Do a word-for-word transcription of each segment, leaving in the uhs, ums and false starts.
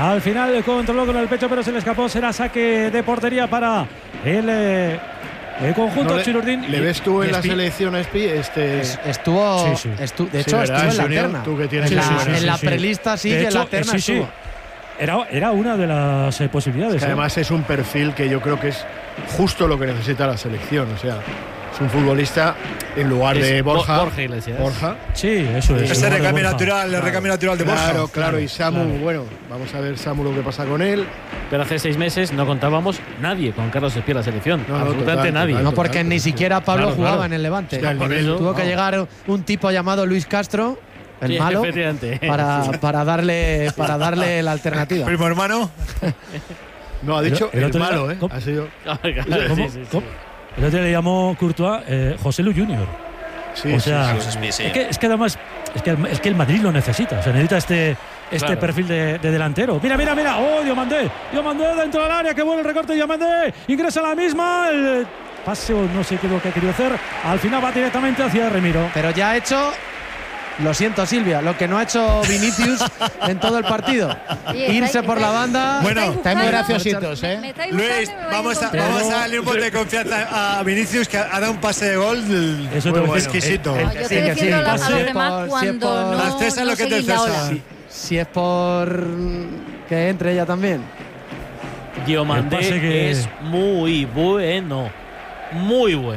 Al final controló con el pecho, pero se le escapó. Será saque de portería para el, eh, el conjunto no le, Chirurdín. ¿Le ves tú en Espi? la selección, Espi? Este... Estuvo, sí, sí. Estu, de Sí, hecho, ¿verdad, estuvo en la Junior? terna. Tú que tienes en la, sí, sí, en sí, la sí. prelista sí, De que hecho, en la terna sí, sí. estuvo. Era, era una de las eh, posibilidades. Es que ¿eh? además es un perfil que yo creo que es justo lo que necesita la selección. O sea, es un futbolista en lugar Es de Borja. Borja Iglesias. Borja. Sí, eso es. Ese en lugar de recambio Borja. natural, el recambio natural de Borja. Claro, claro. Y Samu, claro. bueno, vamos a ver Samu lo que pasa con él. Pero hace seis meses no contábamos nadie con Carlos Espí en la selección. No, no, absolutamente total, nadie. total. No, porque ni siquiera Pablo Claro, jugaba claro. en el Levante. Es que al por nivel- eso- Tuvo que no. llegar un tipo llamado Luis Castro, el Sí, malo, efectivamente. para, para, darle, para darle la alternativa. Primo hermano. No, ha dicho El el, otro día- malo, ¿eh? ¿cómo? Ha sido. Claro, ¿Cómo? sí, sí, sí. ¿Cómo? El otro día le llamó Courtois eh, José Lu Junior. Sí, O sea, sí, sí. Sí, sí. Es, que, es que además es que, el, es que el Madrid lo necesita. O sea, necesita este, este Claro. perfil de, de delantero. Mira, mira, mira. ¡Oh, Diomandé! Diomandé dentro del área. ¡Qué bueno el recorte de Diomandé! Ingresa a la misma. El pase o no sé qué es lo que ha querido hacer. Al final va directamente hacia Remiro. Pero ya ha hecho, lo siento Silvia, lo que no ha hecho Vinicius en todo el partido. Oye, Irse estáis- por la estáis- banda. Bueno, estáis está muy buscando- graciositos, me- ¿eh? me estáis buscando Luis, y me vais vamos a, encontrar. vamos a darle un voto de confianza a Vinicius, que ha dado un pase de gol del- Eso te muy voy a decir. exquisito. El- el- No, yo Sí, estoy que diciendo sí, a, a pase- los demás por- si es cuando por- no, Al César no lo que es seguís del la César. ola. Sí. Si es por que entre ella también. Diomandé El pase que- es muy bueno. Muy bueno.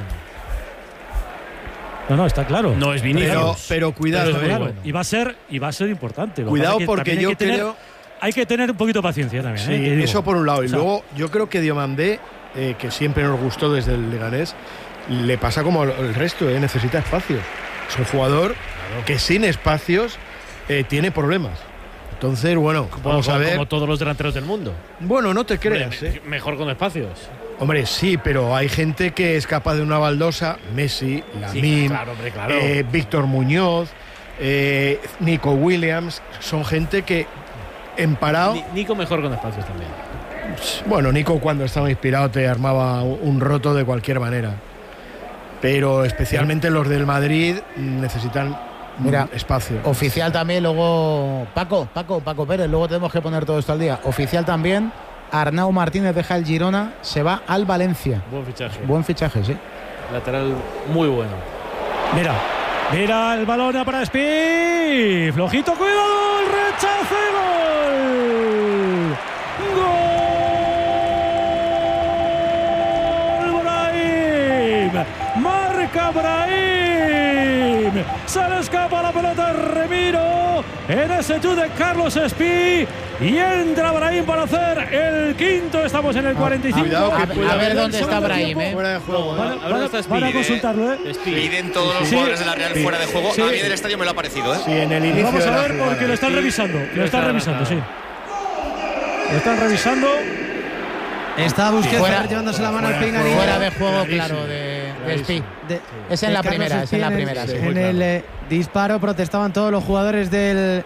No, no, está claro. No es Vinicius. Pero, pero cuidado, Pero, eh. claro, y va a ser y va a ser importante. Lo que Cuidado pasa es que porque también hay yo que tener- creo. hay que tener un poquito de paciencia también. Sí, ¿eh? Que digo. eso por un lado. Y O sea, luego yo creo que Diomandé, eh, que siempre nos gustó desde el Leganés, le pasa como el resto, eh, necesita espacio. Es un jugador que sin espacios eh, tiene problemas. Entonces, bueno, vamos como, a ver. como todos los delanteros del mundo. Bueno, no te creas, Hombre, eh. me- Mejor con espacios. Hombre, sí, pero hay gente que es capaz de una baldosa. Messi, Lamine, claro, hombre, claro. eh, Víctor Muñoz, eh, Nico Williams. Son gente que en parado. Ni- Nico mejor con espacios también. Bueno, Nico cuando estaba inspirado te armaba un roto de cualquier manera. Pero especialmente los del Madrid necesitan Mira, espacio. Oficial también, luego Paco, Paco, Paco Pérez, luego tenemos que poner todo esto al día. Oficial también, Arnau Martínez deja el Girona, se va al Valencia. Buen fichaje. Buen fichaje, sí. Lateral muy bueno. Mira, mira el balón para Espí. Flojito, cuidado, el rechazo y gol. Gol, Brahim. Marca Brahim. Se le escapa la pelota a Remiro. En ese chute de Carlos Espí. Y entra Brahim para hacer el quinto. Estamos en el cuarenta y cinco. Cuidado que A, puede a ver haber dónde está Brahim, ¿eh? fuera de juego. ¿eh? Van a- A ver van a- dónde está Espí. van a consultarlo, ¿eh? Espí. Piden todos los Sí. jugadores de la Real Sí. fuera de juego. Sí. A mí del estadio me lo ha parecido, ¿eh? Sí, en el inicio Vamos de a la ver jugada. porque lo están Sí, revisando. sí, Lo están está revisando, sí. adelantado. Lo están revisando. Está Busquets Fuera- llevándose la mano al fuera- pinganillo. Fuera de juego, Clarísimo. claro, de, de Clarísimo. Espí. De- Es en de la Carlos primera, es en la Espí. primera, sí. En muy el claro. eh, disparo protestaban todos los jugadores del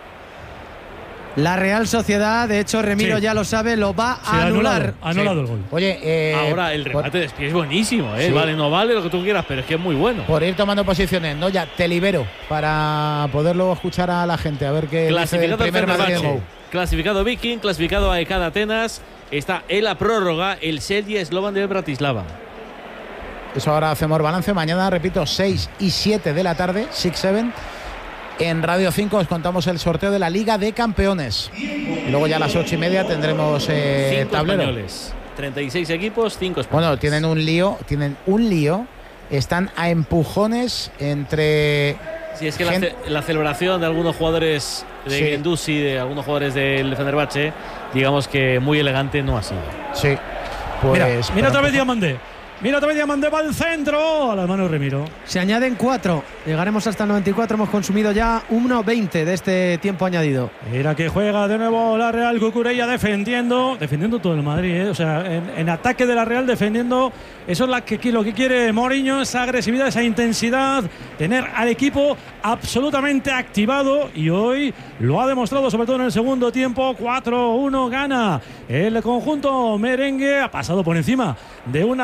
la Real Sociedad. De hecho, Remiro Sí. ya lo sabe, lo va Sí, a anular. anulado, anulado el gol. Oye, eh, Ahora el por, remate de Espí es buenísimo, ¿eh? Sí. Vale, no vale lo que tú quieras, pero es que es muy bueno. por ir tomando posiciones, ¿no? Ya te libero para poder luego escuchar a la gente, a ver qué dice el Clasificado el primer Madrid de Fenerbahce, Mou. clasificado Viking, clasificado A E K de Atenas. Está en la prórroga el Celje Slovan de Bratislava. Eso ahora hacemos balance. Mañana, repito, seis y siete de la tarde, seis siete. En Radio cinco os contamos el sorteo de la Liga de Campeones. Y luego ya a las ocho y media tendremos eh, Cinco tablero. españoles. treinta y seis equipos, cinco españoles. Bueno, tienen un lío, tienen un lío. Están a empujones entre. Sí, es que la, Gen- ce- la celebración de algunos jugadores de Sí. Guendouzi, de algunos jugadores del Fenerbahce, digamos que muy elegante no ha sido. Sí. Pues, Mira, pero mira otra vez empujón- Diamandé. Mira otra vez Diamandé, va al centro. A las manos de Remiro. Se añaden cuatro. Llegaremos hasta el noventa y cuatro. Hemos consumido ya uno veinte de este tiempo añadido. Mira que juega de nuevo la Real Cucurella defendiendo. Defendiendo todo el Madrid, ¿eh? O sea, en, en ataque de la Real defendiendo. Eso es la que, lo que quiere Mourinho, esa agresividad, esa intensidad. Tener al equipo absolutamente activado. Y hoy lo ha demostrado, sobre todo en el segundo tiempo. cuatro uno gana el conjunto merengue. Ha pasado por encima de una Real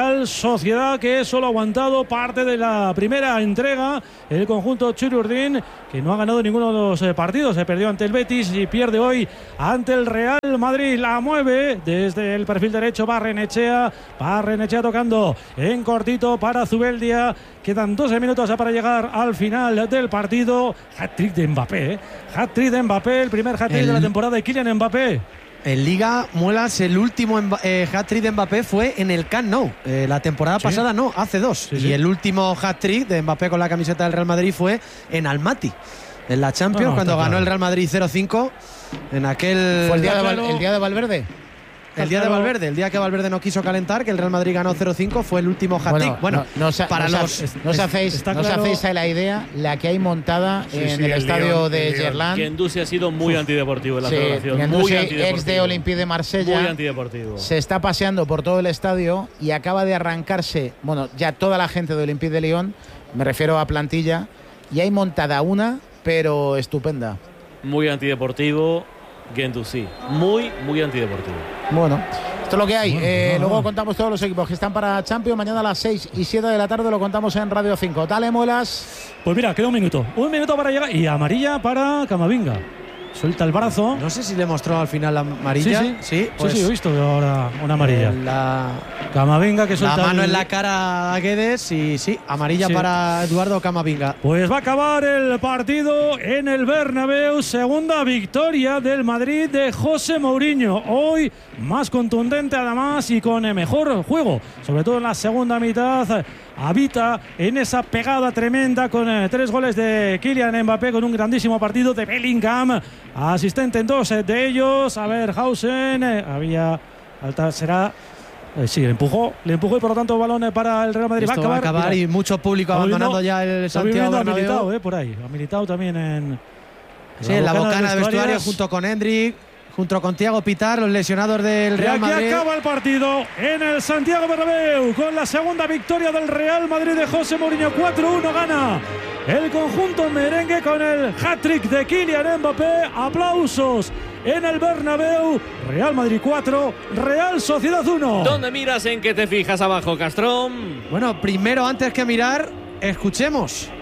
Real Sociedad, que solo ha aguantado parte de la primera entrega. El conjunto Chururdín, que no ha ganado ninguno de los eh, partidos, se perdió ante el Betis y pierde hoy ante el Real Madrid. La mueve desde el perfil derecho Barrenechea, Barrenechea tocando en cortito para Zubeldia. Quedan doce minutos para llegar al final del partido. Hat-trick de Mbappé, ¿eh? Hat-trick de Mbappé, el primer hat-trick el... de la temporada de Kylian Mbappé. En Liga, Muelas, el último eh, hat-trick de Mbappé fue en el Camp Nou. Eh, la temporada ¿Sí? pasada no, hace dos. Sí, y sí. el último hat-trick de Mbappé con la camiseta del Real Madrid fue en Almaty, en la Champions, no, no, cuando ganó claro. el Real Madrid cero cinco. En aquel... ¿Fue el día, de Val- el día de Valverde? El día de Valverde, el día que Valverde no quiso calentar, que el Real Madrid ganó cero cinco, fue el último hat-trick. Bueno, bueno no, no, para no, los... No os hacéis, no claro. hacéis a la idea la que hay montada sí, en sí, el, el estadio León, de Gerland. Gendouzi ha sido muy Uf. antideportivo en la sí, celebración. Muy antideportivo. Ex de Olympique de Marsella. Muy antideportivo. Se está paseando por todo el estadio y acaba de arrancarse, bueno, ya toda la gente de Olympique de Lyon, me refiero a plantilla, y hay montada una, pero estupenda. Muy antideportivo, Gendouzi. Muy, muy antideportivo. Bueno. Esto es lo que hay. Bueno, eh, bueno, luego contamos todos los equipos que están para Champions. Mañana a las seis y siete de la tarde lo contamos en Radio cinco. Dale, Muelas. Pues mira, queda un minuto. Un minuto para llegar. Y amarilla para Camavinga. Suelta el brazo. No sé si le mostró al final la amarilla. Sí, sí, sí, pues, sí, sí he visto ahora una amarilla. Eh, la, Camavinga que suelta la mano el... en la cara a Guedes y sí, amarilla sí. para Eduardo Camavinga. Pues va a acabar el partido en el Bernabéu. Segunda victoria del Madrid de José Mourinho. Hoy más contundente además y con mejor juego, sobre todo en la segunda mitad. Habita en esa pegada tremenda con eh, tres goles de Kylian Mbappé, con un grandísimo partido de Bellingham, asistente en dos eh, de ellos. A ver, Hausen, eh, había alta, será... Eh, sí, le empujó, le empujó y por lo tanto balón para el Real Madrid. Esto va a acabar, va a acabar y mucho público abandonando ya el Santiago Bernabéu. Ha militado, eh, por ahí, ha militado también en... Sí, en la bocana de vestuario junto con Hendrik, junto con Thiago Pitar, los lesionados del Real Madrid. Y aquí acaba el partido en el Santiago Bernabéu con la segunda victoria del Real Madrid de José Mourinho. cuatro uno gana el conjunto merengue con el hat-trick de Kylian Mbappé. Aplausos en el Bernabéu. Real Madrid cuatro, Real Sociedad uno. ¿Dónde miras? ¿En qué te fijas abajo, Castrón? Bueno, primero, antes que mirar, escuchemos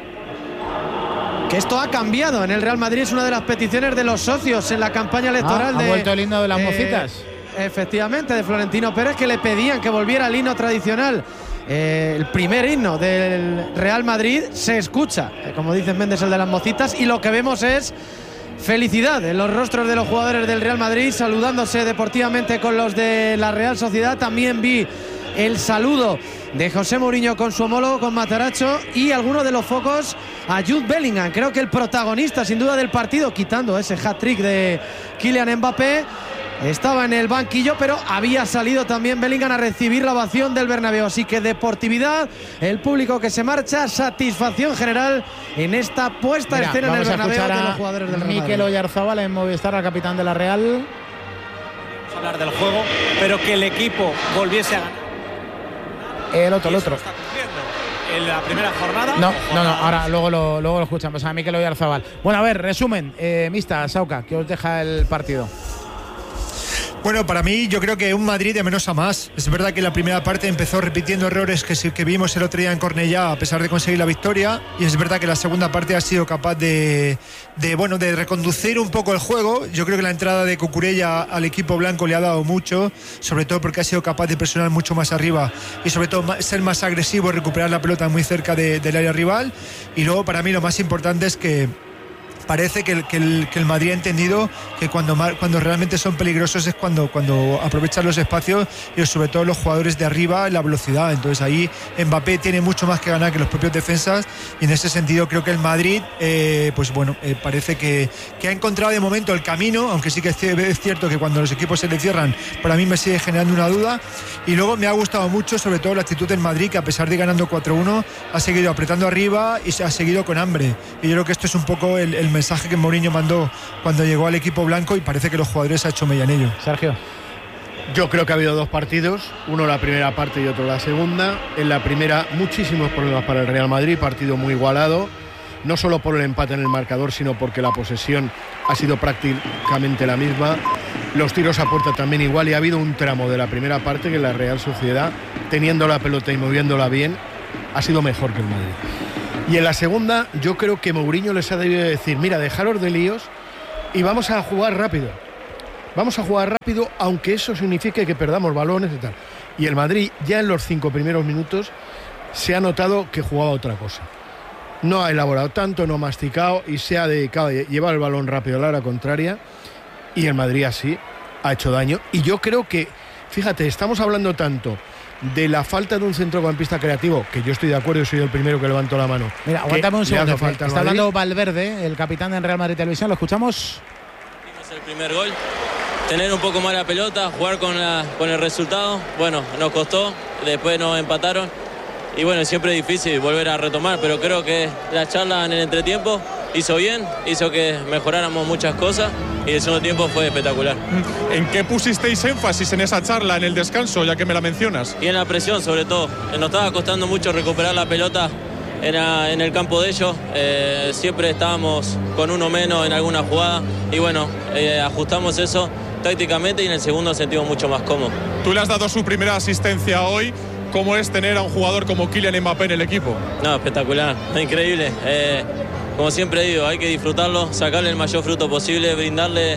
que esto ha cambiado en el Real Madrid. Es una de las peticiones de los socios en la campaña electoral. Ah, de, ha vuelto el himno de las eh, mocitas. Efectivamente, de Florentino Pérez, que le pedían que volviera el himno tradicional. Eh, el primer himno del Real Madrid se escucha, eh, como dice Méndez, el de las mocitas, y lo que vemos es felicidad en los rostros de los jugadores del Real Madrid, saludándose deportivamente con los de la Real Sociedad. También vi el saludo de José Mourinho con su homólogo, con Matarazzo, y algunos de los focos a Jude Bellingham. Creo que el protagonista sin duda del partido, quitando ese hat-trick de Kylian Mbappé, estaba en el banquillo, pero había salido también Bellingham a recibir la ovación del Bernabéu. Así que deportividad, el público que se marcha, satisfacción general en esta puesta en escena en el Bernabéu de los jugadores del Real Madrid. Mikel Oyarzabal en Movistar, al capitán de la Real. Vamos a hablar del juego, pero que el equipo volviese a ganar. El otro, el otro. Está cumpliendo en la primera jornada. No, no, no, ahora luego lo, luego lo escuchamos a Mikel Oyarzabal. Bueno, a ver, resumen, eh, Mista, Sauca, ¿qué os deja el partido? Bueno, para mí yo creo que un Madrid de menos a más. Es verdad que la primera parte empezó repitiendo errores que, que vimos el otro día en Cornellá, a pesar de conseguir la victoria, y es verdad que la segunda parte ha sido capaz de, de, bueno, de reconducir un poco el juego. Yo creo que la entrada de Cucurella al equipo blanco le ha dado mucho, sobre todo porque ha sido capaz de presionar mucho más arriba y sobre todo ser más agresivo, recuperar la pelota muy cerca de, del área rival. Y luego para mí lo más importante es que parece que el, que, el, que el Madrid ha entendido que cuando, cuando realmente son peligrosos es cuando, cuando aprovechan los espacios y sobre todo los jugadores de arriba, la velocidad. Entonces ahí Mbappé tiene mucho más que ganar que los propios defensas, y en ese sentido creo que el Madrid eh, pues bueno, eh, parece que, que ha encontrado de momento el camino, aunque sí que es cierto que cuando los equipos se le cierran, para mí me sigue generando una duda. Y luego me ha gustado mucho sobre todo la actitud del Madrid, que a pesar de ganando cuatro uno ha seguido apretando arriba y se ha seguido con hambre, y yo creo que esto es un poco el, el mensaje que Mourinho mandó cuando llegó al equipo blanco, y parece que los jugadores ha hecho mella en ello. Sergio. Yo creo que ha habido dos partidos, uno la primera parte y otro la segunda. En la primera, muchísimos problemas para el Real Madrid, partido muy igualado, no solo por el empate en el marcador, sino porque la posesión ha sido prácticamente la misma. Los tiros a puerta también igual, y ha habido un tramo de la primera parte que la Real Sociedad, teniendo la pelota y moviéndola bien, ha sido mejor que el Madrid. Y en la segunda, yo creo que Mourinho les ha debido decir, mira, dejaros de líos y vamos a jugar rápido. Vamos a jugar rápido, aunque eso signifique que perdamos balones y tal. Y el Madrid, ya en los cinco primeros minutos, se ha notado que jugaba otra cosa. No ha elaborado tanto, no ha masticado y se ha dedicado a llevar el balón rápido a la área contraria. Y el Madrid así ha hecho daño. Y yo creo que, fíjate, estamos hablando tanto de la falta de un centrocampista creativo, que yo estoy de acuerdo, soy el primero que levanto la mano. Mira, aguántame un segundo. Falta está hablando Valverde, el capitán en Real Madrid Televisión. Lo escuchamos. Es el primer gol. Tener un poco más la pelota, jugar con, la, con el resultado. Bueno, nos costó, después nos empataron. Y bueno, siempre es difícil volver a retomar, pero creo que la charla en el entretiempo hizo bien, hizo que mejoráramos muchas cosas y el segundo tiempo fue espectacular. ¿En qué pusisteis énfasis en esa charla, en el descanso, ya que me la mencionas? Y en la presión, sobre todo. Nos estaba costando mucho recuperar la pelota en, a, en el campo de ellos. Eh, siempre estábamos con uno menos en alguna jugada y bueno, eh, ajustamos eso tácticamente y en el segundo nos sentimos mucho más cómodos. Tú le has dado su primera asistencia hoy. ¿Cómo es tener a un jugador como Kylian Mbappé en el equipo? No, espectacular, increíble. Eh, como siempre digo, hay que disfrutarlo, sacarle el mayor fruto posible, brindarle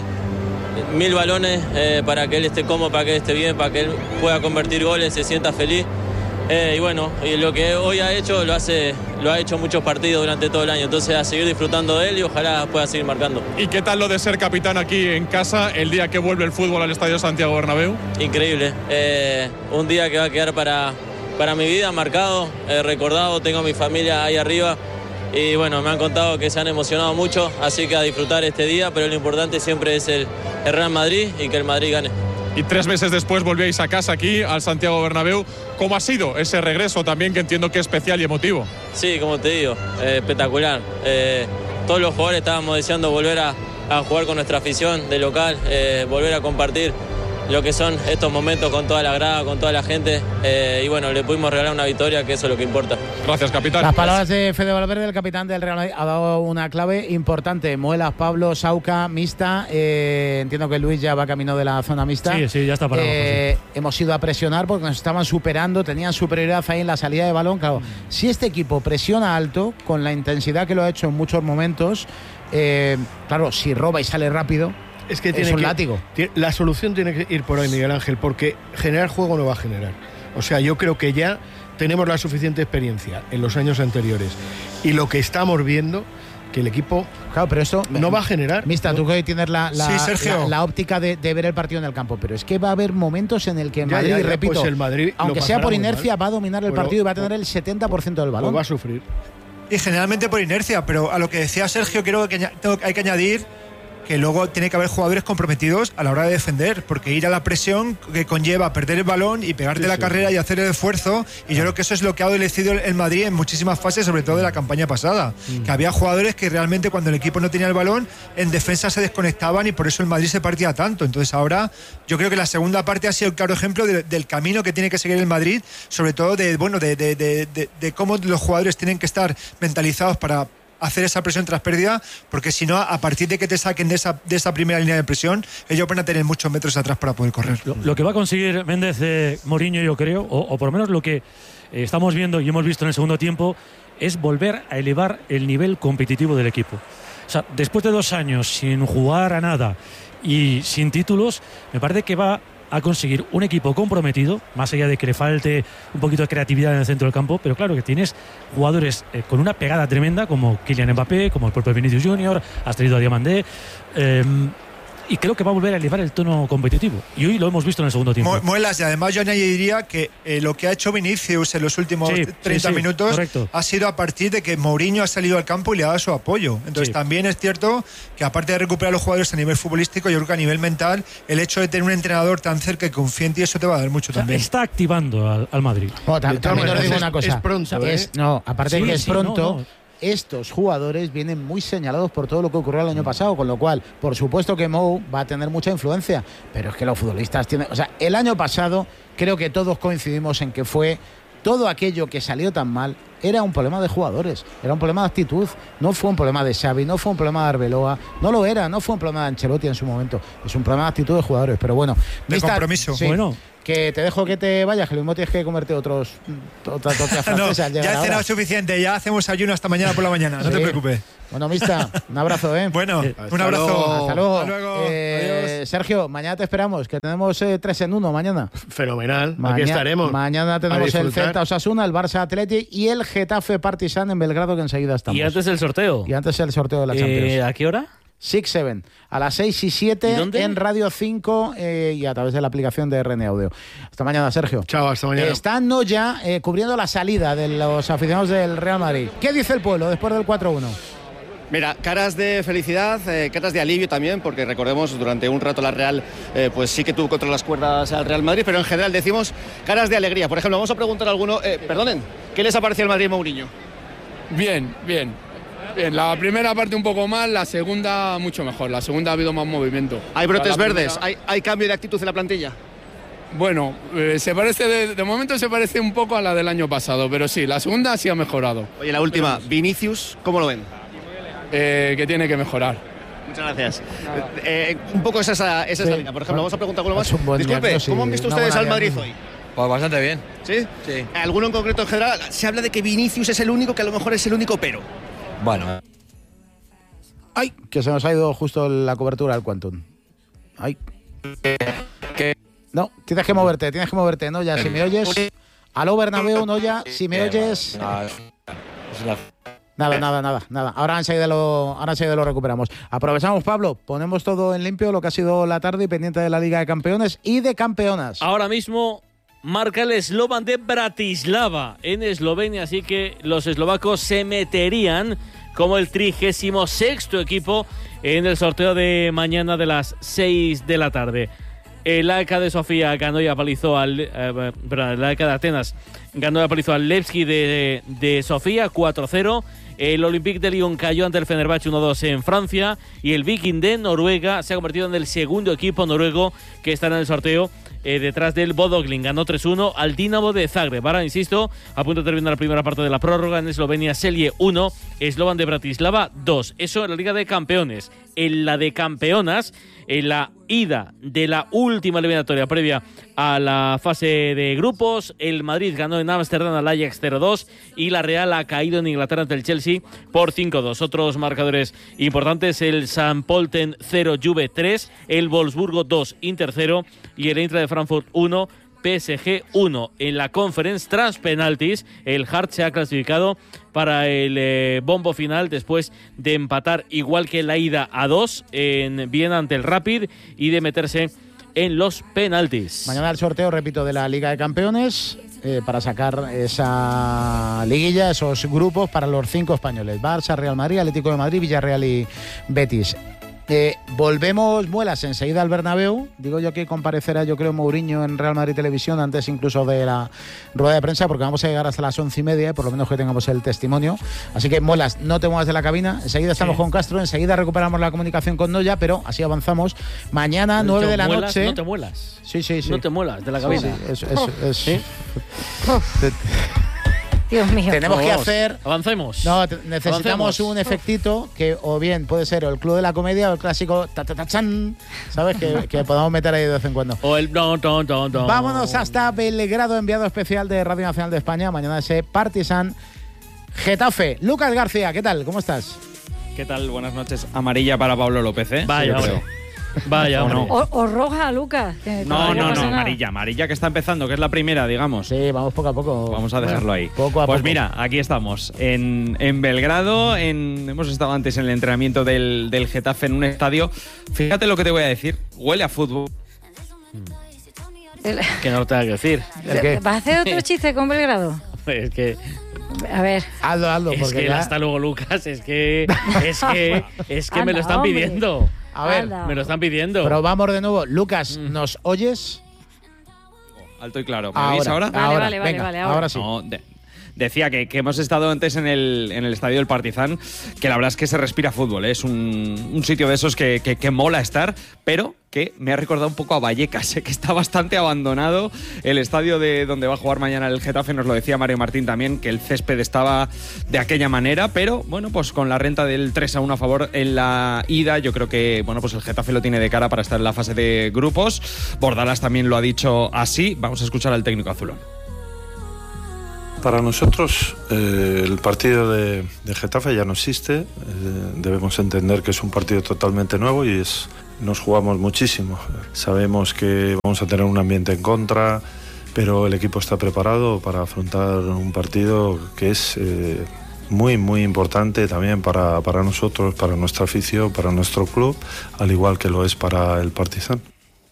mil balones eh, para que él esté cómodo, para que él esté bien, para que él pueda convertir goles, se sienta feliz. Eh, y bueno, y lo que hoy ha hecho, lo hace, lo ha hecho muchos partidos durante todo el año. Entonces a seguir disfrutando de él y ojalá pueda seguir marcando. ¿Y qué tal lo de ser capitán aquí en casa el día que vuelve el fútbol al Estadio Santiago Bernabéu? Increíble. Eh, un día que va a quedar para, para mi vida marcado, eh, recordado. Tengo a mi familia ahí arriba. Y bueno, me han contado que se han emocionado mucho, así que a disfrutar este día, pero lo importante siempre es el, el Real Madrid y que el Madrid gane. Y tres meses después volvíais a casa aquí, al Santiago Bernabéu. ¿Cómo ha sido ese regreso también, que entiendo que es especial y emotivo? Sí, como te digo, eh, espectacular. Eh, todos los jugadores estábamos deseando volver a, a jugar con nuestra afición de local, eh, volver a compartir lo que son estos momentos con toda la grada, con toda la gente. Eh, y bueno, le pudimos regalar una victoria, que eso es lo que importa. Gracias, capitán. Las palabras de Fede Valverde, el capitán del Real Madrid, ha dado una clave importante. Muelas, Pablo, Sauca, mixta. Eh, entiendo que Luis ya va camino de la zona mixta. Sí, sí, ya está para eh, abajo, sí. Hemos ido a presionar porque nos estaban superando, tenían superioridad ahí en la salida de balón. Claro, mm. si este equipo presiona alto, con la intensidad que lo ha hecho en muchos momentos, eh, claro, si roba y sale rápido, es que tiene es un que, látigo. Tiene, la solución tiene que ir por ahí, Miguel Ángel, porque generar juego no va a generar. O sea, yo creo que ya tenemos la suficiente experiencia en los años anteriores. Y lo que estamos viendo, que el equipo claro, pero eso no va a generar. Mista, tú que hoy tienes la, la, sí, Sergio. la, la óptica de, de ver el partido en el campo, pero es que va a haber momentos en el que en ya, Madrid, ya, ya, repito, pues el Madrid aunque sea por inercia, mal. va a dominar el pero, partido y va a tener el setenta por ciento del balón. Pues va a sufrir. Y generalmente por inercia, pero a lo que decía Sergio, creo que hay que añadir que luego tiene que haber jugadores comprometidos a la hora de defender, porque ir a la presión que conlleva perder el balón y pegarte sí, la sí. carrera y hacer el esfuerzo, y yo creo que eso es lo que ha adolecido el Madrid en muchísimas fases, sobre todo de la campaña pasada, mm. que había jugadores que realmente cuando el equipo no tenía el balón, en defensa se desconectaban y por eso el Madrid se partía tanto. Entonces ahora yo creo que la segunda parte ha sido el claro ejemplo de, del camino que tiene que seguir el Madrid, sobre todo de, bueno, de, de, de, de, de cómo los jugadores tienen que estar mentalizados para hacer esa presión tras pérdida, porque si no, a partir de que te saquen de esa, de esa primera línea de presión, ellos van a tener muchos metros atrás para poder correr. Lo, lo que va a conseguir Méndez de Mourinho, yo creo, o, o por lo menos lo que eh, estamos viendo y hemos visto en el segundo tiempo, es volver a elevar el nivel competitivo del equipo. O sea, después de dos años sin jugar a nada y sin títulos, me parece que va a conseguir un equipo comprometido, más allá de que le falte un poquito de creatividad en el centro del campo, pero claro que tienes jugadores eh, con una pegada tremenda, como Kylian Mbappé, como el propio Vinicius Junior, has traído a Diamandé, eh, y creo que va a volver a elevar el tono competitivo. Y hoy lo hemos visto en el segundo tiempo. Muelas, y además yo añadiría que eh, lo que ha hecho Vinicius en los últimos sí, treinta sí, sí, minutos correcto. ha sido a partir de que Mourinho ha salido al campo y le ha dado su apoyo. Entonces sí. también es cierto que aparte de recuperar a los jugadores a nivel futbolístico, yo creo que a nivel mental, el hecho de tener un entrenador tan cerca que confíe en ti, eso te va a dar mucho o sea, también. Está activando al, al Madrid. Oh, también también os digo una cosa. Es pronto, ¿eh? es, no, aparte sí, de que es sí, pronto... No, no. Estos jugadores vienen muy señalados por todo lo que ocurrió el año pasado, con lo cual, por supuesto que Mou va a tener mucha influencia, pero es que los futbolistas tienen... O sea, el año pasado creo que todos coincidimos en que fue todo aquello que salió tan mal, era un problema de jugadores, era un problema de actitud, no fue un problema de Xavi, no fue un problema de Arbeloa, no lo era, no fue un problema de Ancelotti en su momento, es un problema de actitud de jugadores, pero bueno. De Mister, compromiso. Sí, bueno. Que te dejo que te vayas, que lo mismo tienes que comerte otros otras tortillas francesas. No, ya he cenado suficiente, ya hacemos ayuno hasta mañana por la mañana, no sí. te preocupes. Bueno, Mista, un abrazo, ¿eh? Bueno, eh, un abrazo. Luego. Hasta luego. Hasta luego. Eh, Sergio, mañana te esperamos, que tenemos eh, tres en uno mañana. Fenomenal, Maña, aquí estaremos. Mañana tenemos el Celta Osasuna, el Barça Athletic y el Getafe Partizan en Belgrado, que enseguida estamos. Y antes el sorteo. Y antes el sorteo de la Champions. Eh, ¿A qué hora? seis siete, a las seis y siete en Radio cinco eh, y a través de la aplicación de R N Audio. Hasta mañana, Sergio. Chao, hasta mañana. Están ya eh, cubriendo la salida de los aficionados del Real Madrid. ¿Qué dice el pueblo después del cuatro uno? Mira, caras de felicidad, eh, caras de alivio también, porque recordemos, durante un rato la Real eh, pues sí que tuvo contra las cuerdas al Real Madrid, pero en general decimos caras de alegría. Por ejemplo, vamos a preguntar a alguno, eh, perdonen, ¿qué les ha parecido el Madrid Mourinho? Bien, bien. Bien, la primera parte un poco mal, la segunda mucho mejor. La segunda ha habido más movimiento. ¿Hay brotes la verdes? primera... ¿Hay, ¿Hay cambio de actitud en la plantilla? Bueno, eh, se parece de, de momento se parece un poco a la del año pasado, pero sí, la segunda sí ha mejorado. Oye, la última, pero... Vinicius, ¿cómo lo ven? Eh, que tiene que mejorar. Muchas gracias. Eh, un poco esa, esa es sí. la línea. Por ejemplo, vamos a preguntar alguno más. Disculpe, ¿cómo han visto ustedes al Madrid hoy? Pues bastante bien. ¿Sí? Sí. ¿Alguno en concreto en general? Se habla de que Vinicius es el único, que a lo mejor es el único pero. Bueno. Ay, que se nos ha ido justo la cobertura del Quantum. Ay. ¿Qué? No, tienes que moverte, tienes que moverte, ¿no? Ya, si me oyes. Aló, Bernabéu, no ya, si me oyes. Nada, nada, nada, nada. Ahora enseguida lo, ahora enseguida lo recuperamos. Aprovechamos, Pablo, ponemos todo en limpio, lo que ha sido la tarde y pendiente de la Liga de Campeones y de Campeonas. Ahora mismo marca el Slovan de Bratislava en Eslovenia, así que los eslovacos se meterían como el trigésimo sexto equipo en el sorteo de mañana de las seis de la tarde. El A E K de Sofía ganó y apalizó al eh, perdón, el A E K de Atenas ganó y apalizó al Levski de, de Sofía cuatro cero. El Olympique de Lyon cayó ante el Fenerbahce uno dos en Francia y el Viking de Noruega se ha convertido en el segundo equipo noruego que estará en el sorteo eh, detrás del Bodø Glimt. Ganó tres uno al Dinamo de Zagreb. Ahora, insisto, a punto de terminar la primera parte de la prórroga en Eslovenia, Celje uno, Slovan de Bratislava dos. Eso en la Liga de Campeones. En la de Campeonas, en la ida de la última eliminatoria previa a la fase de grupos, el Madrid ganó en Ámsterdam al Ajax cero dos y la Real ha caído en Inglaterra ante el Chelsea por cinco dos. Otros marcadores importantes: el San Polten cero, Juve tres, el Wolfsburgo dos, Inter cero y el Eintracht de Frankfurt uno, P S G uno. En la Conference, tras penaltis, el Hearts se ha clasificado para el eh, bombo final después de empatar igual que la ida a dos en Viena ante el Rapid y de meterse en los penaltis. Mañana el sorteo, repito, de la Liga de Campeones eh, para sacar esa liguilla, esos grupos para los cinco españoles: Barça, Real Madrid, Atlético de Madrid, Villarreal y Betis. Eh, volvemos muelas enseguida al Bernabéu. Digo yo que comparecerá, yo creo, Mourinho en Real Madrid Televisión antes incluso de la rueda de prensa, porque vamos a llegar hasta las once y media, por lo menos que tengamos el testimonio. Así que, muelas, no te muevas de la cabina. Enseguida estamos sí. con Castro, enseguida recuperamos la comunicación con Noya, pero así avanzamos. Mañana, nueve de la muelas, noche. No te muelas. Sí, sí, sí. No te muelas de la cabina. Sí, sí, es, es, es, ¿Sí? Dios mío. Tenemos Vamos, que hacer. Avancemos. No, necesitamos Avancemos. un efectito que o bien puede ser el Club de la Comedia o el clásico ta ta ta chan, ¿sabes? Que, que podamos meter ahí de vez en cuando. O el don, don, don, don. Vámonos hasta Belgrado, enviado especial de Radio Nacional de España. Mañana ese Partizan Getafe. Lucas García, ¿qué tal? ¿Cómo estás? ¿Qué tal? Buenas noches. Amarilla para Pablo López, ¿eh? Vaya, sí, creo. Vaya, o, no. o, o roja, Lucas. No, no, no, amarilla, amarilla que está empezando, que es la primera, digamos. Sí, vamos poco a poco. Vamos a dejarlo bueno, ahí. Poco a pues poco. mira, aquí estamos, en, en Belgrado, en, hemos estado antes en el entrenamiento del, del Getafe en un estadio. Fíjate lo que te voy a decir, huele a fútbol. El... Que no lo tenga que decir. ¿Vas a hacer otro chiste con Belgrado? Es que... A ver. Hazlo, hazlo. Es porque que ya... hasta luego, Lucas. Es que, es que, es que Anda, me lo están hombre. pidiendo. A ver, Anda. Me lo están pidiendo. Pero vamos de nuevo. Lucas, ¿nos oyes? Alto y claro. ¿Me Ahora, oís ahora? Vale, ahora, vale, vale, venga, vale, ahora. ahora. sí. No, de- decía que, que hemos estado antes en el, en el estadio del Partizan, que la verdad es que se respira fútbol, ¿eh? Es un, un sitio de esos que, que, que mola estar, pero que me ha recordado un poco a Vallecas, que está bastante abandonado el estadio de donde va a jugar mañana el Getafe. Nos lo decía Mario Martín también, que el césped estaba de aquella manera, pero bueno, pues con la renta del tres a uno a favor en la ida, yo creo que bueno, pues el Getafe lo tiene de cara para estar en la fase de grupos. Bordalas también lo ha dicho así. Vamos a escuchar al técnico azulón. Para nosotros eh, el partido de, de Getafe ya no existe, eh, debemos entender que es un partido totalmente nuevo y es, nos jugamos muchísimo. Sabemos que vamos a tener un ambiente en contra, pero el equipo está preparado para afrontar un partido que es eh, muy muy importante también para, para nosotros, para nuestra afición, para nuestro club, al igual que lo es para el Partizan.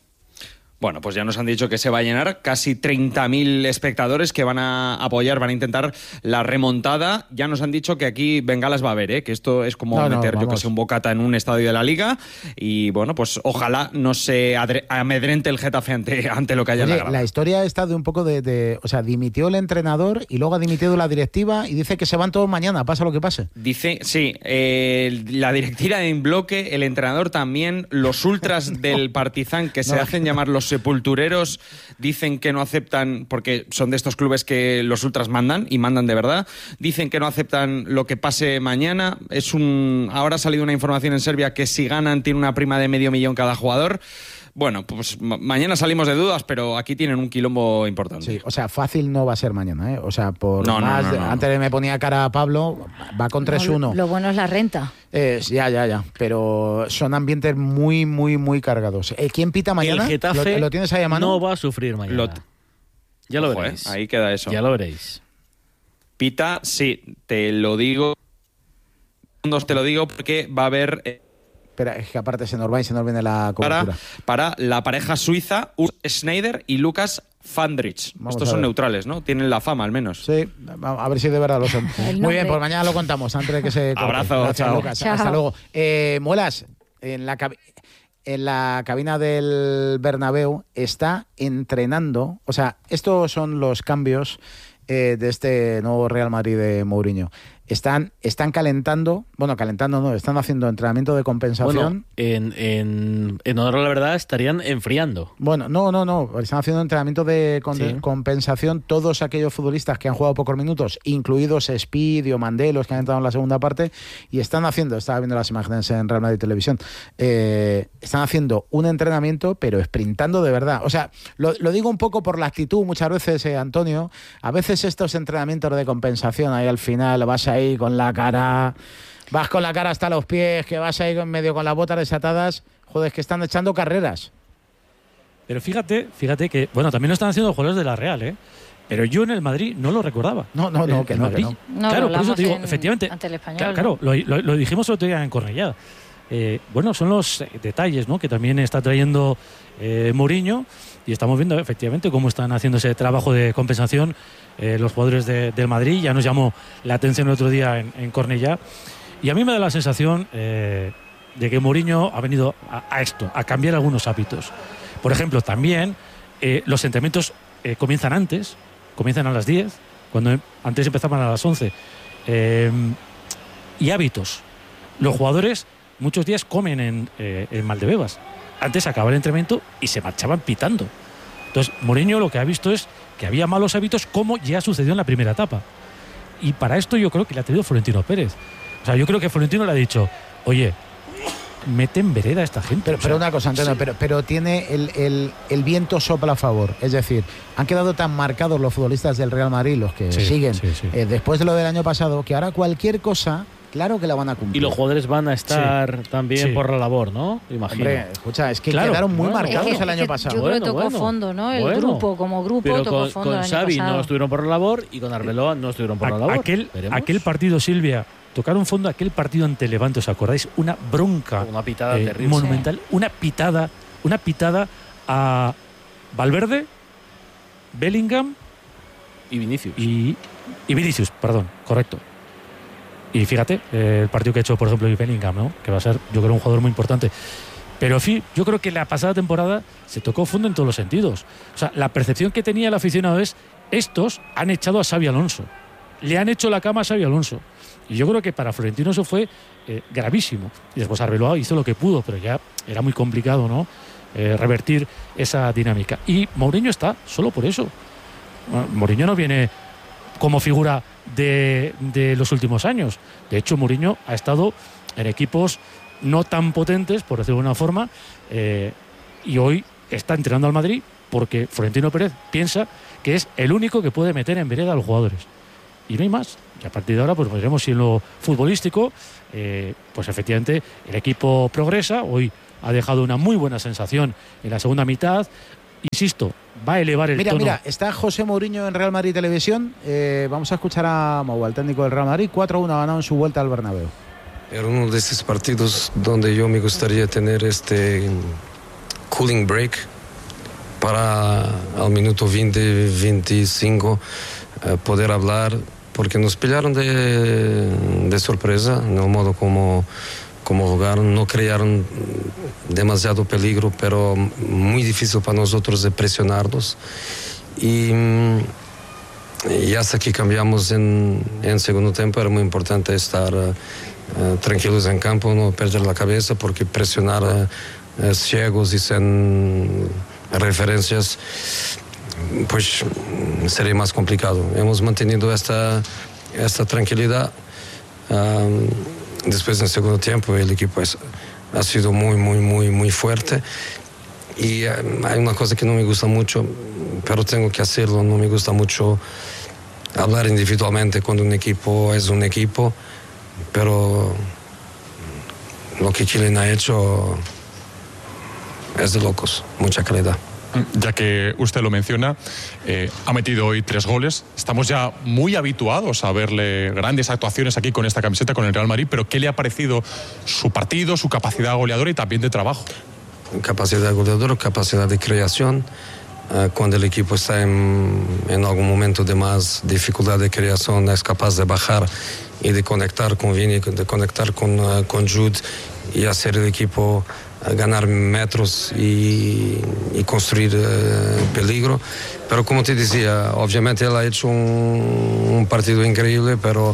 Bueno, pues ya nos han dicho que se va a llenar, casi treinta mil espectadores que van a apoyar, van a intentar la remontada. Ya nos han dicho que aquí bengalas va a haber, ¿eh? Que esto es como no, meter, no, yo que sé, un bocata en un estadio de la Liga. Y bueno, pues ojalá no se amedrente el Getafe ante, ante lo que haya Oye, en la grada. La historia está de un poco de, de... O sea, dimitió el entrenador y luego ha dimitido la directiva y dice que se van todos mañana, pasa lo que pase. Dice, sí, eh, la directiva en bloque, el entrenador también, los ultras del Partizan que se No. hacen llamar los sepultureros dicen que no aceptan, porque son de estos clubes que los ultras mandan y mandan de verdad, dicen que no aceptan lo que pase mañana. Es un, ahora ha salido una información en Serbia que si ganan tiene una prima de medio millón cada jugador. Bueno, pues ma- mañana salimos de dudas, pero aquí tienen un quilombo importante. Sí, o sea, fácil no va a ser mañana, ¿eh? O sea, por No, no, más... no, de- no, no. Antes me ponía cara a Pablo, va con tres uno. No, lo bueno es la renta. Eh, ya, ya, ya. Pero son ambientes muy, muy, muy cargados. Eh, ¿Quién pita mañana? El Getafe ¿Lo, lo tienes ahí a mano? no va a sufrir mañana. Lo- Ya lo Ojo, veréis. eh, ahí queda eso. Ya lo veréis. Pita, sí, te lo digo. Segundos te lo digo porque va a haber eh, Espera, es que aparte se nos va y se nos viene la para, cobertura. para la pareja suiza, Urs Schneider y Lucas Fandrich. Vamos Estos a son ver. neutrales, ¿no? Tienen la fama al menos. Sí, a ver si de verdad lo son. Muy bien, pues mañana lo contamos antes de que se corte. Abrazo, Gracias, chao. Lucas. Chao. Hasta luego. Eh, Muelas, en la, cabi- en la cabina del Bernabéu está entrenando, o sea, estos son los cambios eh, de este nuevo Real Madrid de Mourinho. Están, están calentando, bueno, calentando no, están haciendo entrenamiento de compensación. Bueno, en, en, en honor a la verdad estarían enfriando. Bueno, no, no, no. Están haciendo entrenamiento de con- Sí. compensación todos aquellos futbolistas que han jugado pocos minutos, incluidos Speed o Mandelos, que han entrado en la segunda parte, y están haciendo, estaba viendo las imágenes en Real Madrid Televisión, eh, están haciendo un entrenamiento, pero sprintando de verdad. O sea, lo, lo digo un poco por la actitud muchas veces, eh, Antonio. A veces estos entrenamientos de compensación, ahí al final vas ahí con la cara... Vas con la cara hasta los pies, que vas ahí en medio con las botas desatadas. Joder, es que están echando carreras. Pero fíjate, fíjate que, bueno, también lo están haciendo los jugadores de la Real, ¿eh? Pero yo en el Madrid no lo recordaba. No, no, no, El- que el no, que Madrid. no. No, claro, lo por eso te digo, hablamos en- efectivamente. ante el Español, Claro, ¿no? claro, lo, lo- lo dijimos el otro día en Cornellá. Eh, bueno, son los eh, detalles, ¿no?, que también está trayendo eh, Mourinho, y estamos viendo efectivamente cómo están haciendo ese trabajo de compensación eh, los jugadores de- del Madrid. Ya nos llamó la atención el otro día en, en Cornellá, y a mí me da la sensación eh, de que Mourinho ha venido a, a esto, a cambiar algunos hábitos. Por ejemplo, también eh, los entrenamientos eh, comienzan antes, comienzan a las diez, cuando em- antes empezaban a las once. Eh, y hábitos. Los jugadores muchos días comen en, eh, en Maldebebas. Antes acababa el entrenamiento y se marchaban pitando. Entonces, Mourinho lo que ha visto es que había malos hábitos, como ya sucedió en la primera etapa. Y para esto yo creo que le ha tenido Florentino Pérez. O sea, yo creo que Florentino le ha dicho, oye, mete en vereda a esta gente. Pero, O sea, pero una cosa, Antonio, sí. pero, pero tiene el, el, el viento sopla a favor. Es decir, han quedado tan marcados los futbolistas del Real Madrid, los que Sí, siguen, sí, sí. eh, después de lo del año pasado, que ahora cualquier cosa, claro que la van a cumplir. Y los jugadores van a estar también Sí. por la labor, ¿no? Imagino. Hombre, escucha, es que Claro, quedaron muy bueno. marcados Es que- el es año que pasado. Yo creo que Bueno, tocó bueno. fondo, ¿no? El Bueno. grupo, como grupo, Pero tocó con, fondo con el año Xavi pasado. no estuvieron por la labor y con Arbeloa no estuvieron por la A- labor. aquel, Veremos. aquel partido, Silvia, tocaron fondo, aquel partido ante Levante, ¿os acordáis? Una bronca Una pitada eh, terrible. monumental, una pitada, una pitada a Valverde, Bellingham Y Vinicius. y, y Vinicius, perdón, correcto. Y fíjate, eh, el partido que ha hecho, por ejemplo, Bellingham, ¿no?, que va a ser, yo creo, un jugador muy importante. Pero en fin, yo creo que la pasada temporada se tocó fondo en todos los sentidos. O sea, la percepción que tenía el aficionado es, estos han echado a Xavi Alonso. le han hecho la cama a Xabi Alonso. Y yo creo que para Florentino eso fue eh, gravísimo. Y después Arbeloa hizo lo que pudo, pero ya era muy complicado, ¿no? Eh, revertir esa dinámica. Y Mourinho está solo por eso. Bueno, Mourinho no viene como figura de, de los últimos años. De hecho, Mourinho ha estado en equipos no tan potentes, por decirlo de una forma, eh, y hoy está entrenando al Madrid porque Florentino Pérez piensa que es el único que puede meter en vereda a los jugadores. Y no hay más. Y a partir de ahora, pues veremos si en lo futbolístico, eh, pues efectivamente el equipo progresa. Hoy ha dejado una muy buena sensación en la segunda mitad. Insisto, va a elevar el mira, tono. Mira, está José Mourinho en Real Madrid Televisión. Eh, vamos a escuchar a Mou, al técnico del Real Madrid. cuatro uno ha ganado en su vuelta al Bernabéu. Era uno de estos partidos donde yo me gustaría tener este cooling break para al minuto veinte, veinticinco eh, poder hablar, porque nos pillaron de, de sorpresa en el modo como, como jugaron. No crearon demasiado peligro, pero muy difícil para nosotros de presionarlos. Y, y hasta que cambiamos en, en segundo tiempo era muy importante estar uh, uh, tranquilos en campo, no perder la cabeza, porque presionar uh, uh, ciegos y sin referencias pues sería más complicado. Hemos mantenido esta, esta tranquilidad. Um, después en el segundo tiempo el equipo es, ha sido muy, muy, muy, muy fuerte. Y um, hay una cosa que no me gusta mucho, pero tengo que hacerlo. No me gusta mucho hablar individualmente cuando un equipo es un equipo, pero lo que Kylian ha hecho es de locos, mucha calidad. Ya que usted lo menciona, eh, ha metido hoy tres goles. Estamos ya muy habituados a verle grandes actuaciones aquí con esta camiseta, con el Real Madrid, pero ¿qué le ha parecido su partido, su capacidad goleadora y también de trabajo? Capacidad goleadora, capacidad de creación. Uh, cuando el equipo está en, en algún momento de más dificultad de creación, es capaz de bajar y de conectar con Vini, de conectar con, uh, con Jude y hacer el equipo uh, ganar metros y, y construir uh, peligro. Pero como te decía, obviamente él ha hecho un, un partido increíble, pero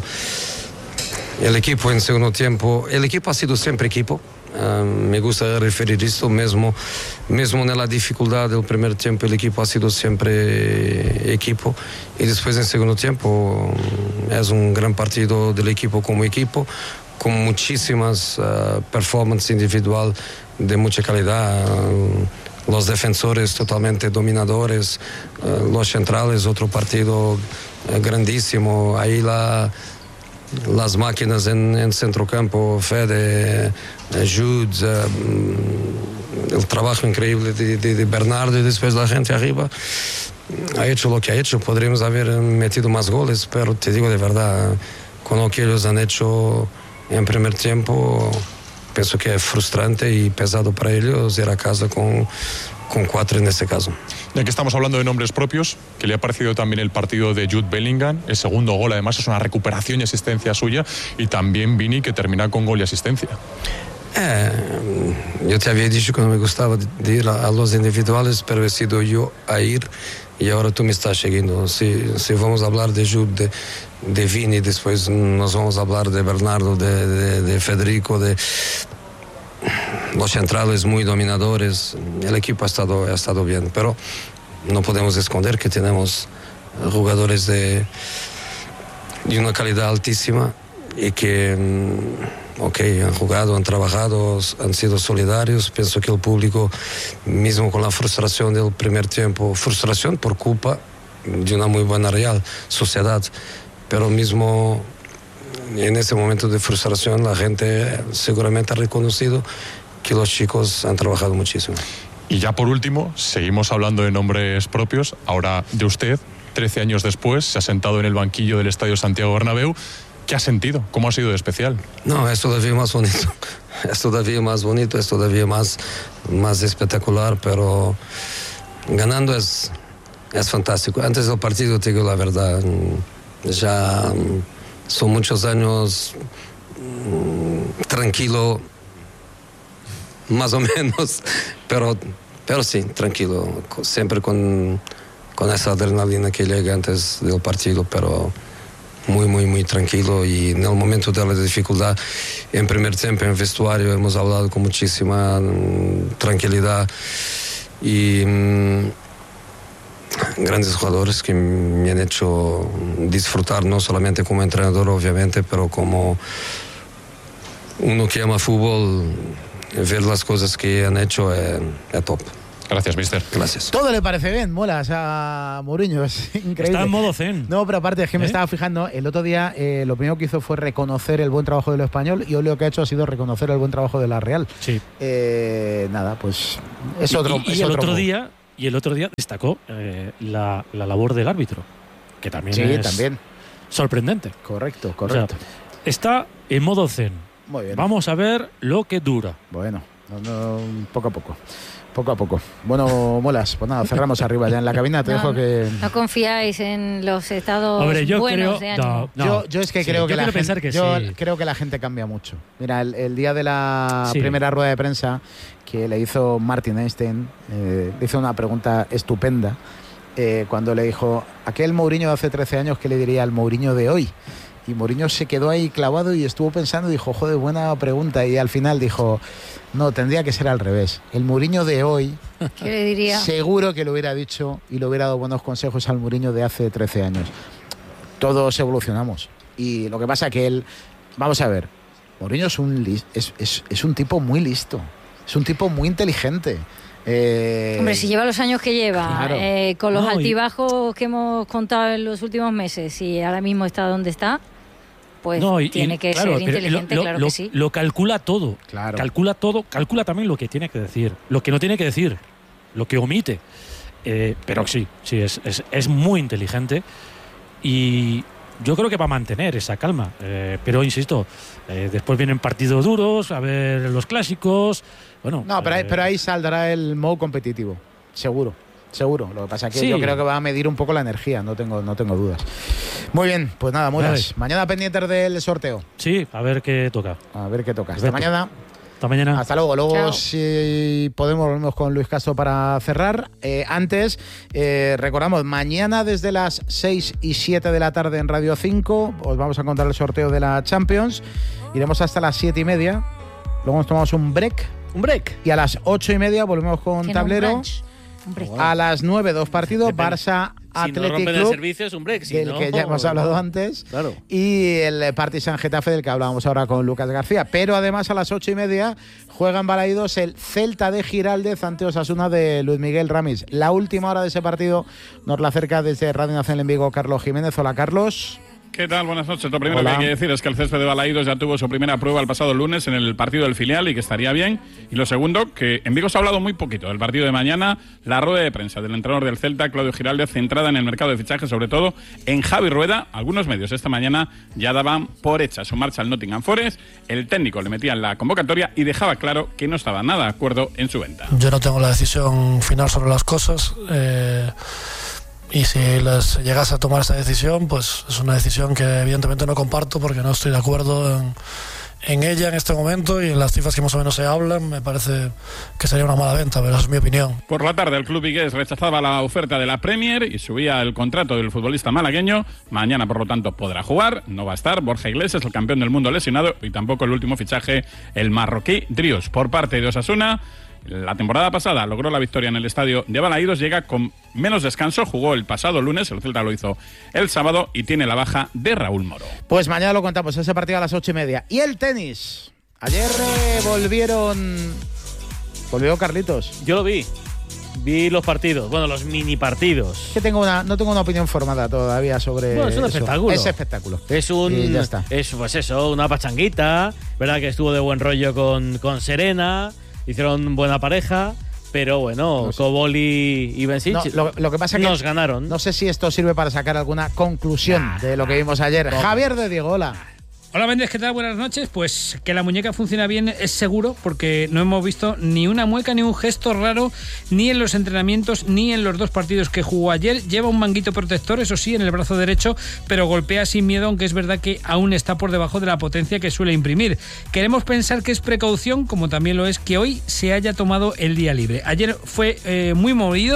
el equipo en segundo tiempo, el equipo ha sido siempre equipo. Uh, me gusta referir esto, mesmo, mesmo en la dificultad del primer tiempo, el equipo ha sido siempre equipo, y después en segundo tiempo es un gran partido del equipo como equipo, con muchísimas uh, performances individual de mucha calidad. Uh, los defensores totalmente dominadores, uh, los centrales, otro partido uh, grandísimo. Ahí la las máquinas en, en centrocampo, Fede, Jude, uh, el trabajo increíble de, de, de Bernardo, y después la gente arriba ha hecho lo que ha hecho. Podríamos haber metido más goles, pero te digo de verdad, con lo que ellos han hecho en primer tiempo, pienso que es frustrante y pesado para ellos ir a casa con, con cuatro en este caso. Ya que estamos hablando de nombres propios, ¿qué le ha parecido también el partido de Jude Bellingham? El segundo gol, además, es una recuperación y asistencia suya, y también Vini, que termina con gol y asistencia. Eh, yo te había dicho que no me gustaba de ir a, a los individuales, pero he sido yo a ir y ahora tú me estás siguiendo. Si, si vamos a hablar de Jude, de, de Vini, después nos vamos a hablar de Bernardo, de, de, de Federico, de los centrales muy dominadores. El equipo ha estado, ha estado bien, pero no podemos esconder que tenemos jugadores de, de una calidad altísima y que, ok, han jugado, han trabajado, han sido solidarios. Pienso que el público, mismo con la frustración del primer tiempo, frustración por culpa de una muy buena Real Sociedad, pero mismo en ese momento de frustración la gente seguramente ha reconocido que los chicos han trabajado muchísimo. Y ya por último, seguimos hablando de nombres propios, ahora de usted. trece años después, se ha sentado en el banquillo del Estadio Santiago Bernabéu. ¿Qué ha sentido? ¿Cómo ha sido de especial? No, es todavía más bonito. Es todavía más bonito, es todavía más, más espectacular, pero ganando es, es fantástico. Antes del partido, te digo la verdad, ya son muchos años tranquilo, más o menos, pero, pero sí, tranquilo, siempre con, con esa adrenalina que llega antes del partido, pero muy, muy, muy tranquilo, y en el momento de la dificultad, en primer tiempo en el vestuario hemos hablado con muchísima mm, tranquilidad y mm, grandes jugadores que me han hecho disfrutar, no solamente como entrenador obviamente, pero como uno que ama fútbol, ver las cosas que han hecho es, es top. Gracias, mister. Gracias. Todo le parece bien, molas a Mourinho, es increíble. Está en modo zen. No, pero aparte es que me ¿Eh? estaba fijando, el otro día eh, lo primero que hizo fue reconocer el buen trabajo de lo español, y hoy lo que ha hecho ha sido reconocer el buen trabajo de la Real. Sí. Eh, nada, pues es otro. Y, y es el otro otro modo. día y el otro día destacó eh, la, la labor del árbitro, que también Sí, es también. sorprendente. Correcto, correcto. O sea, está en modo zen. Muy bien. Vamos a ver lo que dura. Bueno, no, no, poco a poco. Poco a poco. Bueno, molas, pues nada, cerramos arriba ya en la cabina. Te No, dejo que. No confiáis en los estados Hombre, yo buenos creo- de ánimo. no, yo, yo es que sí, creo yo que la quiero gente, pensar que yo sí. creo que la gente cambia mucho. Mira, el, el día de la Sí. primera rueda de prensa que le hizo Martin Einstein, eh, le hizo una pregunta estupenda eh, cuando le dijo, aquel Mourinho de hace trece años, ¿qué le diría al Mourinho de hoy? Y Mourinho se quedó ahí clavado y estuvo pensando y dijo, joder, buena pregunta. Y al final dijo, no, tendría que ser al revés. El Mourinho de hoy, ¿Qué le diría? seguro que lo hubiera dicho y le hubiera dado buenos consejos al Mourinho de hace trece años. Todos evolucionamos. Y lo que pasa que él, vamos a ver, Mourinho es un, lis- es, es, es un tipo muy listo, es un tipo muy inteligente. Eh, Hombre, si lleva los años que lleva, Claro. eh, con los No, y- altibajos que hemos contado en los últimos meses, y ahora mismo está donde está, pues No, y- tiene y, que claro, ser pero inteligente, lo, claro lo- que sí. lo calcula todo. Claro. Calcula todo, calcula también lo que tiene que decir, lo que no tiene que decir, lo que omite. Eh, pero sí, sí, es, es, es muy inteligente y yo creo que va a mantener esa calma. Eh, pero insisto, eh, después vienen partidos duros, a ver los clásicos. Bueno, No, pero, ahí, eh, pero ahí saldrá el modo competitivo, seguro. Seguro, lo que pasa es que Sí. yo creo que va a medir un poco la energía, no tengo, no tengo dudas. Muy bien, pues nada, mulas. Vale. Mañana pendientes del sorteo. Sí, a ver qué toca. A ver qué toca. Hasta Perfecto. mañana. Hasta mañana. Hasta luego. Luego, Chao. si podemos, volvemos con Luis Castro para cerrar. Eh, antes, eh, recordamos, mañana desde las seis y siete de la tarde en Radio cinco os vamos a contar el sorteo de la Champions. Iremos hasta las siete y media. Luego nos tomamos un break. Un break. Y a las ocho y media volvemos con Que no, un tablero. brunch. Un break. A las nueve, dos partidos. Depende. Barça Si no Athletic rompen el Club, servicio es un break. Si del no, que ya hemos hablado no. antes. Claro. Y el Partizan Getafe, del que hablábamos ahora con Lucas García. Pero además a las ocho y media juegan Balaídos el Celta de Giraldez ante Osasuna de Luis Miguel Ramis. La última hora de ese partido nos la acerca desde Radio Nacional en Vigo Carlos Jiménez. Hola, Carlos. ¿Qué tal? Buenas noches. Lo primero Hola. que hay que decir es que el césped de Balaídos ya tuvo su primera prueba el pasado lunes en el partido del filial y que estaría bien. Y lo segundo, que en Vigo se ha hablado muy poquito del partido de mañana. La rueda de prensa del entrenador del Celta, Claudio Giraldez, centrada en el mercado de fichajes, sobre todo en Javi Rueda. Algunos medios esta mañana ya daban por hecha su marcha al Nottingham Forest. El técnico le metía en la convocatoria y dejaba claro que no estaba nada de acuerdo en su venta. Yo no tengo la decisión final sobre las cosas. Eh, y si les llegase a tomar esa decisión, pues es una decisión que evidentemente no comparto porque no estoy de acuerdo en, en ella en este momento y en las cifras que más o menos se hablan. Me parece que sería una mala venta, pero esa es mi opinión. Por la tarde, el club vigués rechazaba la oferta de la Premier y subía el contrato del futbolista malagueño. Mañana, por lo tanto, podrá jugar. No va a estar Borja Iglesias, el campeón del mundo, lesionado, y tampoco el último fichaje, el marroquí Drius. Por parte de Osasuna, la temporada pasada logró la victoria en el estadio de Balaídos, llega con menos descanso, jugó el pasado lunes, el Celta lo hizo el sábado y tiene la baja de Raúl Moro. Pues mañana lo contamos, ese partido a las ocho y media. Y el tenis. Ayer eh, volvieron. Volvió Carlitos. Yo lo vi. Vi los partidos, bueno, los mini partidos. Que tengo una, no tengo una opinión formada todavía sobre. Bueno, es un eso. espectáculo. Es espectáculo. Es un. Y ya está. Es, pues eso, una pachanguita. Verdad que estuvo de buen rollo con, con Serena. Hicieron buena pareja. Pero bueno, No sé. Koboli y Bencic No, lo, lo que pasa es que nos ganaron. No sé si esto sirve para sacar alguna conclusión de lo que vimos ayer. Poco. Javier de Diego, hola. Hola Méndez, ¿qué tal? Buenas noches. Pues que la muñeca funciona bien es seguro porque no hemos visto ni una mueca ni un gesto raro ni en los entrenamientos ni en los dos partidos que jugó ayer. Lleva un manguito protector, eso sí, en el brazo derecho, pero golpea sin miedo, aunque es verdad que aún está por debajo de la potencia que suele imprimir. Queremos pensar que es precaución, como también lo es que hoy se haya tomado el día libre. Ayer fue eh, muy movido,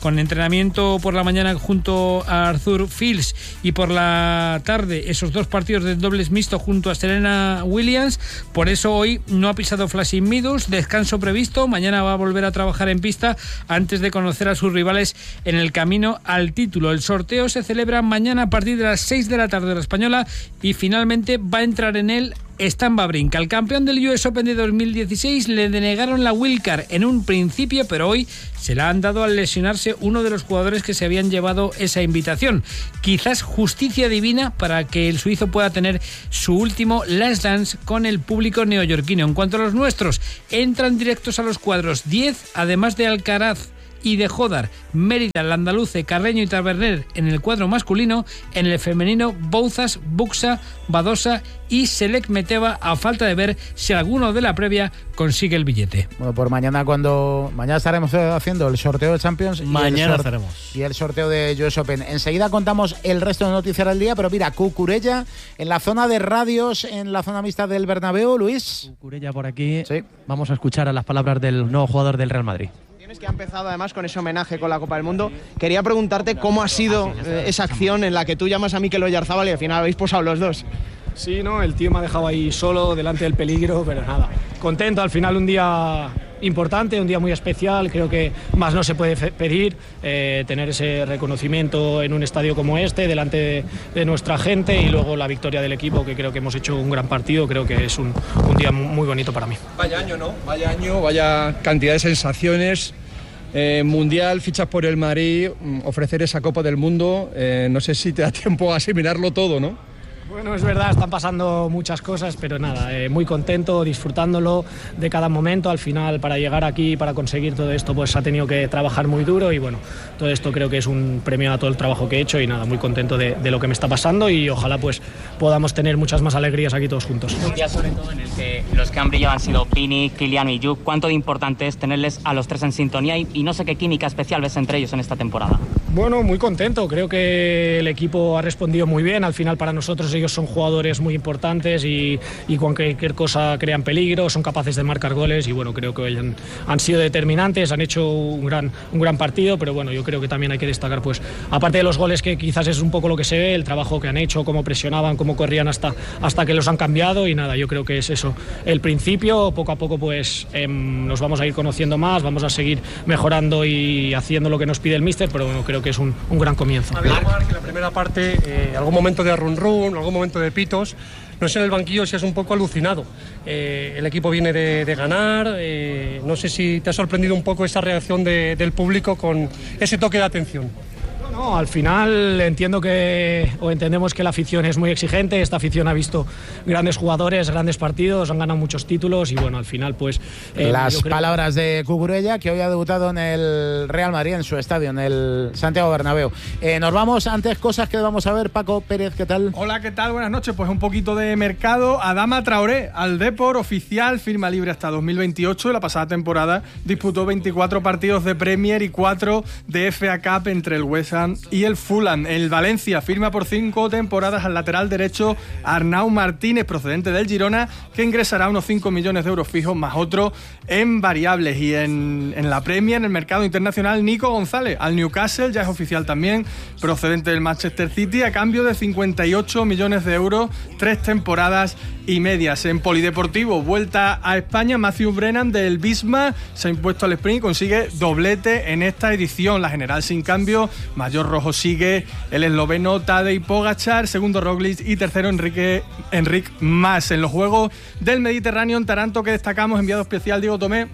con entrenamiento por la mañana junto a Arthur Fields y por la tarde esos dos partidos de dobles mixto junto a Serena Williams. Por eso hoy no ha pisado Flushing Meadows, descanso previsto, mañana va a volver a trabajar en pista antes de conocer a sus rivales en el camino al título. El sorteo se celebra mañana a partir de las seis de la tarde de la española y finalmente va a entrar en él Stan Wawrinka. Al campeón del U S Open de dos mil dieciséis le denegaron la wildcard en un principio, pero hoy se la han dado al lesionarse uno de los jugadores que se habían llevado esa invitación. Quizás justicia divina para que el suizo pueda tener su último last dance con el público neoyorquino. En cuanto a los nuestros, entran directos a los cuadros diez, además de Alcaraz y de Jodar, Mérida, Landaluce, Carreño y Taberner en el cuadro masculino. En el femenino, Bouzas, Buxa, Badosa y Selec Meteva, a falta de ver si alguno de la previa consigue el billete. Bueno, por mañana cuando mañana estaremos haciendo el sorteo de Champions. Mañana y estaremos. Y el sorteo de U S Open. Enseguida contamos el resto de noticias del día, pero mira, Cucurella en la zona de radios, en la zona mixta del Bernabéu, Luis. Cucurella por aquí. Sí. Vamos a escuchar a las palabras del nuevo jugador del Real Madrid. Que ha empezado además con ese homenaje con la Copa del Mundo. Quería preguntarte cómo ha sido eh, esa acción en la que tú llamas a Mikel Oyarzábal y al final habéis posado los dos. Sí, no, el tío me ha dejado ahí solo, delante del peligro, pero nada, contento, al final un día importante, un día muy especial, creo que más no se puede pedir, eh, tener ese reconocimiento en un estadio como este, delante de, de nuestra gente, y luego la victoria del equipo, que creo que hemos hecho un gran partido, creo que es un, un día muy bonito para mí. Vaya año, ¿no? Vaya año, vaya cantidad de sensaciones. Eh, mundial, fichas por el Madrid, ofrecer esa Copa del Mundo, eh, no sé si te da tiempo a asimilarlo todo, ¿no? Bueno, es verdad, están pasando muchas cosas, pero nada, eh, muy contento, disfrutándolo de cada momento. Al final, para llegar aquí, para conseguir todo esto, pues ha tenido que trabajar muy duro, y bueno, todo esto creo que es un premio a todo el trabajo que he hecho, y nada, muy contento de, de lo que me está pasando, y ojalá pues podamos tener muchas más alegrías aquí todos juntos. Un día sobre todo en el que los que han brillado han sido Pini, Kylian y Yuk. ¿Cuánto de importante es tenerles a los tres en sintonía, y, y no sé qué química especial ves entre ellos en esta temporada? Bueno, muy contento, creo que el equipo ha respondido muy bien. Al final, para nosotros ellos son jugadores muy importantes, y, y cualquier cosa crean peligro, son capaces de marcar goles, y bueno, creo que hoy han, han sido determinantes, han hecho un gran, un gran partido, pero bueno, yo creo que también hay que destacar, pues aparte de los goles, que quizás es un poco lo que se ve, el trabajo que han hecho, cómo presionaban, cómo corrían hasta, hasta que los han cambiado, y nada, yo creo que es eso el principio. Poco a poco pues eh, nos vamos a ir conociendo más, vamos a seguir mejorando y haciendo lo que nos pide el míster, pero bueno, creo que es un, un gran comienzo. Había Marc en la primera parte, eh, algún momento de run run, algún momento de pitos. No sé en el banquillo si es un poco alucinado. Eh, el equipo viene de, de ganar. Eh, no sé si te ha sorprendido un poco esa reacción de, del público con ese toque de atención. No, al final entiendo que, o entendemos que la afición es muy exigente. Esta afición ha visto grandes jugadores, grandes partidos, han ganado muchos títulos, y bueno, al final pues... Eh, Las creo... palabras de Cucurella, que hoy ha debutado en el Real Madrid, en su estadio, en el Santiago Bernabéu. Eh, nos vamos, antes cosas que vamos a ver. Paco Pérez, ¿qué tal? Hola, ¿qué tal? Buenas noches. Pues un poquito de mercado. Adama Traoré, al Depor, oficial, firma libre hasta dos mil veintiocho. Y la pasada temporada disputó veinticuatro partidos de Premier y cuatro de F A Cup entre el West Ham y el Fulham. El Valencia firma por cinco temporadas al lateral derecho Arnau Martínez, procedente del Girona, que ingresará unos cinco millones de euros fijos más otro en variables. Y en, en la Premier, en el mercado internacional, Nico González al Newcastle, ya es oficial también, procedente del Manchester City, a cambio de cincuenta y ocho millones de euros, tres temporadas y medias. En polideportivo, vuelta a España, Matthew Brennan del Bismarck se ha impuesto al sprint y consigue doblete en esta edición. La general sin cambio, mayor rojo sigue el esloveno Tadej Pogačar, segundo Roglic y tercero Enrique Enric Mas. En los Juegos del Mediterráneo en Taranto, que destacamos, enviado especial Diego Tomé.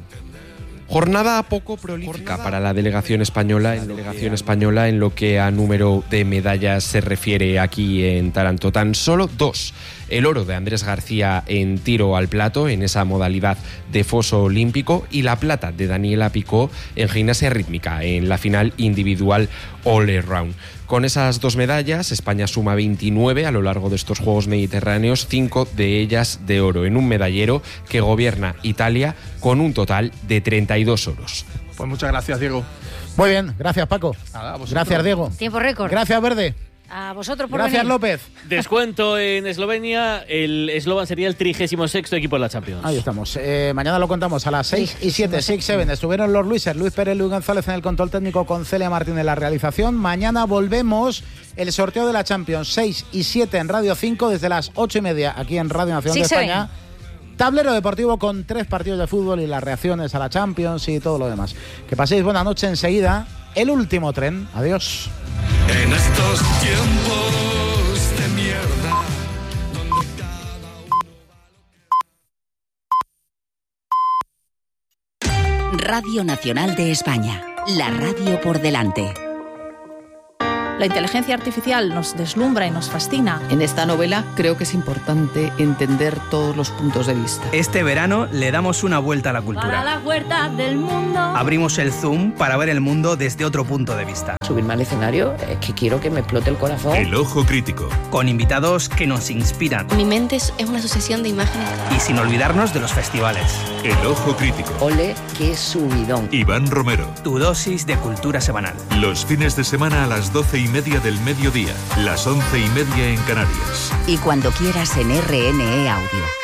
Jornada poco prolífica para la delegación española, en delegación española en lo que a número de medallas se refiere aquí en Taranto. Tan solo dos. El oro de Andrés García en tiro al plato, en esa modalidad de foso olímpico, y la plata de Daniela Picó en gimnasia rítmica, en la final individual all around. Con esas dos medallas, España suma veintinueve a lo largo de estos Juegos Mediterráneos, cinco de ellas de oro, en un medallero que gobierna Italia con un total de treinta y dos oros. Pues muchas gracias, Diego. Muy bien, gracias, Paco. Nada, gracias, Diego. Tiempo récord. Gracias, Verde. A vosotros por Gracias, venir. López. Descuento en Eslovenia. El Slovan sería el trigésimo sexto equipo de la Champions. Ahí estamos. Eh, mañana lo contamos a las seis y siete, seis siete. Estuvieron los Luises, Luis Pérez, Luis González en el control técnico, con Celia Martín en la realización. Mañana volvemos. El sorteo de la Champions, seis y siete en Radio cinco, desde las ocho y media aquí en Radio Nacional Sí, de España. Tablero deportivo con tres partidos de fútbol y las reacciones a la Champions y todo lo demás. Que paséis buena noche. Enseguida, el último tren. Adiós. En estos tiempos de mierda. Radio Nacional de España. La radio por delante. La inteligencia artificial nos deslumbra y nos fascina. En esta novela creo que es importante entender todos los puntos de vista. Este verano le damos una vuelta a la Para cultura. las huertas del mundo. Abrimos el Zoom para ver el mundo desde otro punto de vista. Subirme al escenario es que quiero que me explote el corazón. El ojo crítico. Con invitados que nos inspiran. Mi mente es una sucesión de imágenes. Y sin olvidarnos de los festivales. El ojo crítico. Ole, qué subidón. Iván Romero. Tu dosis de cultura semanal. Los fines de semana a las doce y media del mediodía. Las once y media en Canarias. Y cuando quieras en R N E Audio.